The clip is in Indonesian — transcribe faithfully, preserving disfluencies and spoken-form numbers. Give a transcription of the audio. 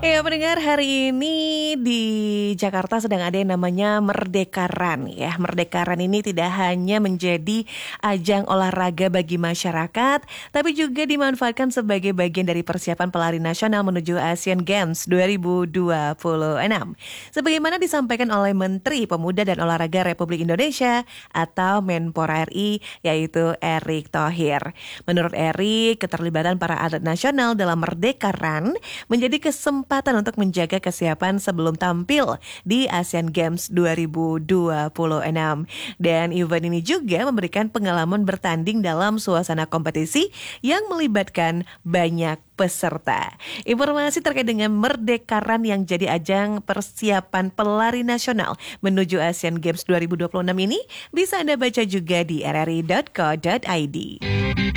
Ya pendengar, hari ini di Jakarta sedang ada yang namanya Merdeka Run ya. Merdeka Run ini tidak hanya menjadi ajang olahraga bagi masyarakat, tapi juga dimanfaatkan sebagai bagian dari persiapan pelari nasional menuju Asian Games dua ribu dua puluh enam. Sebagaimana disampaikan oleh Menteri Pemuda dan Olahraga Republik Indonesia atau Menpora R I, yaitu Erick Thohir. Menurut Erick, keterlibatan para atlet nasional dalam Merdeka Run menjadi kesempatan untuk menjaga kesiapan sebelum tampil di Asian Games dua ribu dua puluh enam. Dan event ini juga memberikan pengalaman bertanding dalam suasana kompetisi yang melibatkan banyak peserta. Informasi terkait dengan Merdeka Run yang jadi ajang persiapan pelari nasional menuju Asian Games dua ribu dua puluh enam ini bisa Anda baca juga di r r i dot co dot i d.